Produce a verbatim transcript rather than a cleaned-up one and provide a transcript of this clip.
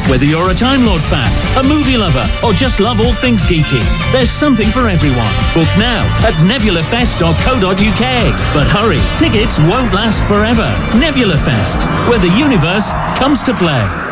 Whether you're a Time Lord fan, a movie lover, or just love all things geeky, there's something for everyone. Book now at nebula fest dot co dot uk. But hurry, tickets won't last forever. Nebula Fest, where the universe comes to play.